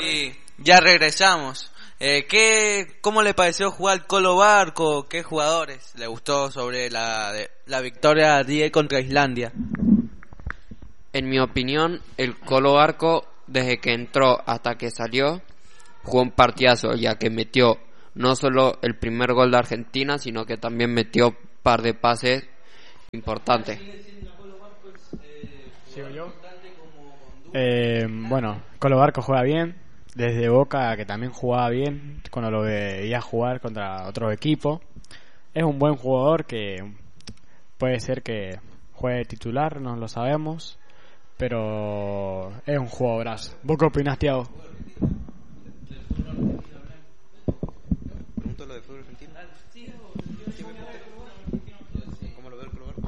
Sí, ya regresamos. ¿Cómo le pareció jugar al Colo Barco? ¿Qué jugadores le gustó sobre la victoria 10 contra Islandia? En mi opinión, el Colo Barco, desde que entró hasta que salió, jugó un partidazo, ya que metió no solo el primer gol de Argentina, sino que también metió un par de pases importantes. ¿Sigo yo? Bueno, Colo Barco juega bien, desde Boca, que también jugaba bien cuando lo veía jugar contra otro equipo. Es un buen jugador que puede ser que juegue titular, no lo sabemos, pero es un jugadorazo. ¿Vos qué opinás, Thiago? Pregunto lo de fútbol argentino. ¿Cómo lo ve el Colo Barco?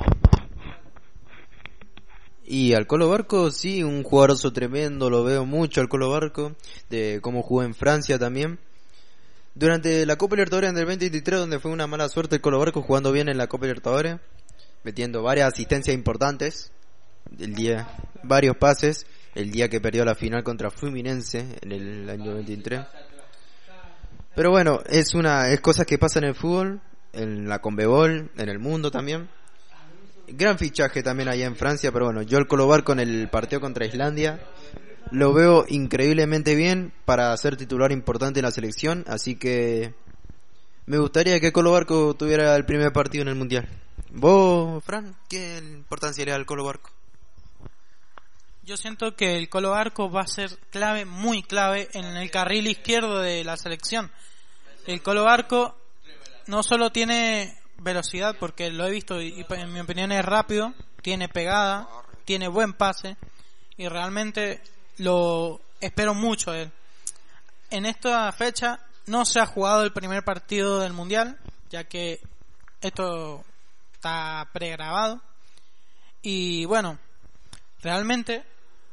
Y al Colo Barco, sí, un jugadorazo tremendo, lo veo mucho al Colo Barco, de cómo jugó en Francia también. Durante la Copa Libertadores del 2023, donde fue una mala suerte el Colo Barco jugando bien en la Copa Libertadores, metiendo varias asistencias importantes, varios pases, el día que perdió la final contra Fluminense en el año 23. Pero bueno, es cosas que pasan en el fútbol, en la Conmebol, en el mundo también. Gran fichaje también allá en Francia, pero bueno, yo el Colo Barco en el partido contra Islandia lo veo increíblemente bien para ser titular importante en la selección, así que me gustaría que Colo Barco tuviera el primer partido en el Mundial. ¿Vos, Fran, qué importancia le da al Colo Barco? Yo siento que el Colo Barco va a ser clave, muy clave, en el carril izquierdo de la selección. El Colo Barco no solo tiene velocidad, porque lo he visto y en mi opinión es rápido, tiene pegada, tiene buen pase y realmente lo espero mucho de él. En esta fecha no se ha jugado el primer partido del Mundial, ya que esto está pregrabado y bueno, realmente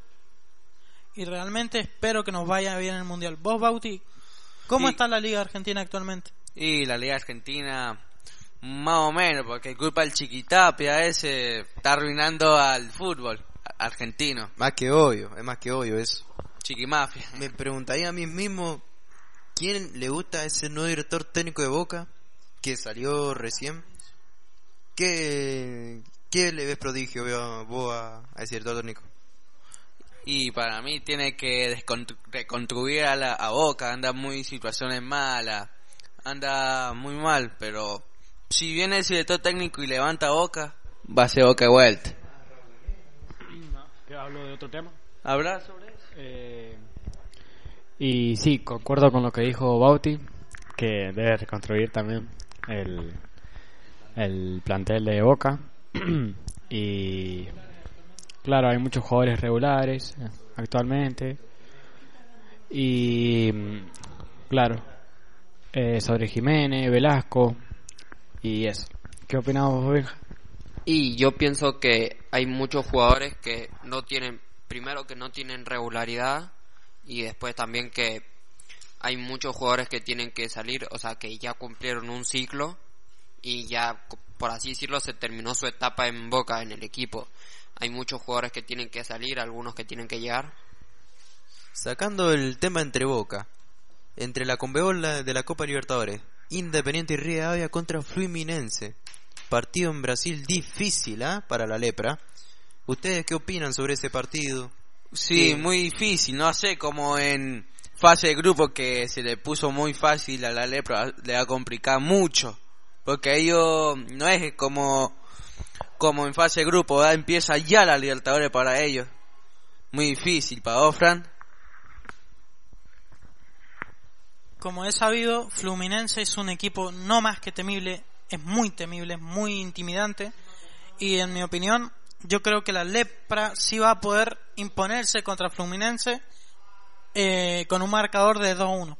espero que nos vaya bien el Mundial. Vos, Bauti, ¿cómo está la Liga Argentina actualmente? Y la Liga Argentina más o menos, porque culpa del Chiquitapia ese está arruinando al fútbol argentino. Es más que obvio eso. Chiquimafia. Me preguntaría a mí mismo, ¿quién le gusta ese nuevo director técnico de Boca que salió recién? ¿Qué le ves prodigio vos a ese director técnico? Y para mí tiene que reconstruir a Boca, anda muy situaciones malas, anda muy mal, pero si viene el director técnico y levanta Boca, va a ser Boca de vuelta. ¿Qué hablo de otro tema? ¿Hablar sobre eso? Y sí, concuerdo con lo que dijo Bauti, que debe reconstruir también el plantel de Boca. Y claro, hay muchos jugadores regulares actualmente. Y claro, sobre Jiménez, Velasco y eso. ¿Qué opinamos vos, Benja? Y yo pienso que hay muchos jugadores que no tienen regularidad, y después también que hay muchos jugadores que tienen que salir, o sea, que ya cumplieron un ciclo y ya, por así decirlo, se terminó su etapa en Boca, en el equipo. Hay muchos jugadores que tienen que salir, algunos que tienen que llegar. Sacando el tema entre Boca, entre la Conmebol de la Copa Libertadores, Independiente y Rivadavia contra Fluminense, partido en Brasil difícil, para la lepra. ¿Ustedes qué opinan sobre ese partido? Sí, muy difícil, no sé, como en fase de grupo que se le puso muy fácil a la lepra, le va a complicar mucho, porque ellos no es como en fase de grupo, ¿verdad? Empieza ya la Libertadores para ellos. Muy difícil. ¿Para vos, Fran? Como he sabido, Fluminense es un equipo no más que temible, es muy intimidante, y en mi opinión yo creo que la lepra sí va a poder imponerse contra Fluminense con un marcador de 2-1.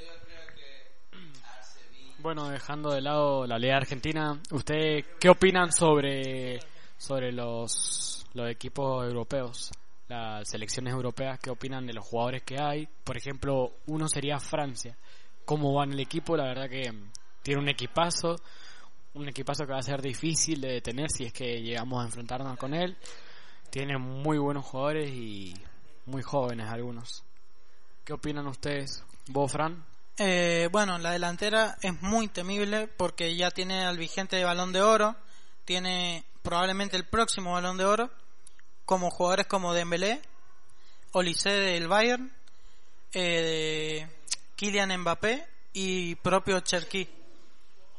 Bueno, dejando de lado la Liga Argentina, ¿ustedes qué opinan sobre los equipos europeos, las selecciones europeas? ¿Qué opinan de los jugadores que hay? Por ejemplo, uno sería Francia. ¿Cómo va en el equipo? La verdad que tiene un equipazo que va a ser difícil de detener si es que llegamos a enfrentarnos con él. Tiene muy buenos jugadores y muy jóvenes algunos. ¿Qué opinan ustedes? ¿Vos, Fran? Bueno, la delantera es muy temible porque ya tiene al vigente de Balón de Oro, tiene probablemente el próximo Balón de Oro, como jugadores como Dembélé, Olise del Bayern, Kylian Mbappé y propio Cherki.